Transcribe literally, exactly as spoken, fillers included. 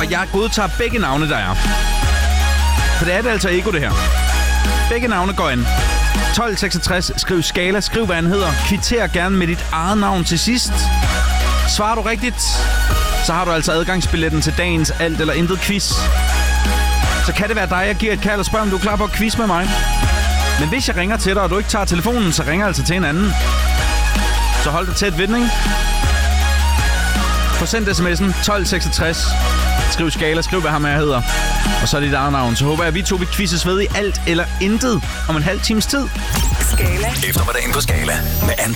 Og jeg godtager begge navne, der er. For det er det altså ikke det her. Begge navne går ind. tolv seksogtres, skriv Skala, skriv hvad han hedder. Kvitter gerne med dit eget navn til sidst. Svarer du rigtigt, så har du altså adgangsbilletten til dagens alt eller intet quiz. Så kan det være dig, jeg giver et kald og spørger, om du er klar på at quiz med mig. Men hvis jeg ringer til dig, og du ikke tager telefonen, så ringer jeg altså til en anden. Så hold dig tæt ved den, ikke? Få sendt sms'en tolv seksogtres. Skriv Skala, skriv hvad ham jeg hedder. Og så er dit eget navn. Så håber jeg, at vi to vil quizzes ved i alt eller intet om en halv times tid. Skala. Eftermiddagen på Skala med Anton.